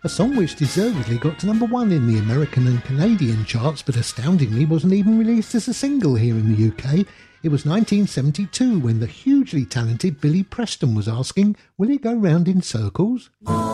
A song which deservedly got to number 1 in the American and Canadian charts, but astoundingly wasn't even released as a single here in the UK. It was 1972 when the hugely talented Billy Preston was asking, will it go round in circles?